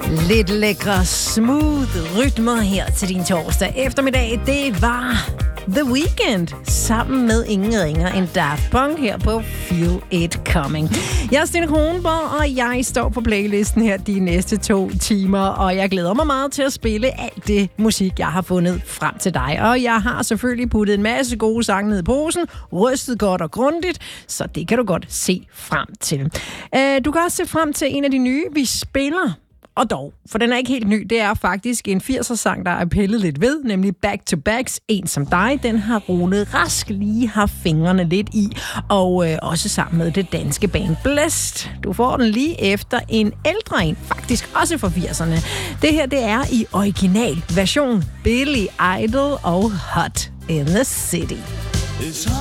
Lidt lækre, smooth rytmer her til din torsdag eftermiddag. Det var The Weeknd sammen med ingen ringer end Daft Punk her på Feel It Coming. Jeg er Stine Kronborg, og jeg står på playlisten her de næste 2 timer, og jeg glæder mig meget til at spille alt det musik, jeg har fundet frem til dig. Og jeg har selvfølgelig puttet en masse gode sange ned i posen, rystet godt og grundigt, så det kan du godt se frem til. Du kan også se frem til en af de nye, vi spiller. Og dog, for den er ikke helt ny, det er faktisk en 80'er-sang, der er pillet lidt ved, nemlig Back to Backs, En som dig. Den har Rune Rask lige haft fingrene lidt i, og også sammen med det danske band Blæst. Du får den lige efter en ældre en, faktisk også fra 80'erne. Det her, det er i original version Billy Idol og Hot in the City.